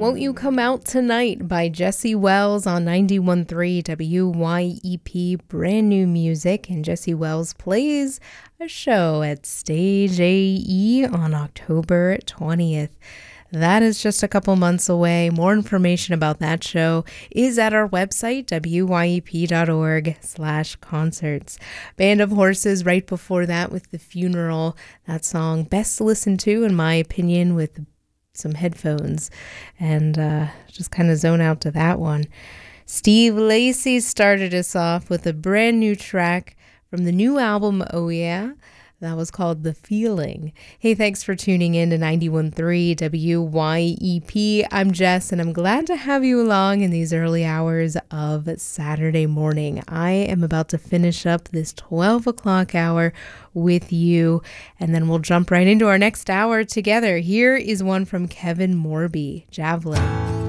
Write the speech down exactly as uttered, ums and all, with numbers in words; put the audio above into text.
Won't You Come Out Tonight by Jesse Wells on ninety-one point three W Y E P, brand new music. And Jesse Wells plays a show at Stage A E on October twentieth. That is just a couple months away. More information about that show is at our website, W Y E P dot org slash concerts. Band of Horses right before that with The Funeral. That song best listened to, in my opinion, with some headphones and uh, just kind of zone out to that one. Steve Lacy started us off with a brand new track from the new album, Oh Yeah. That was called The Feeling. Hey, thanks for tuning in to ninety-one point three W Y E P. I'm Jess, and I'm glad to have you along in these early hours of Saturday morning. I am about to finish up this twelve o'clock hour with you, and then we'll jump right into our next hour together. Here is one from Kevin Morby, Javelin.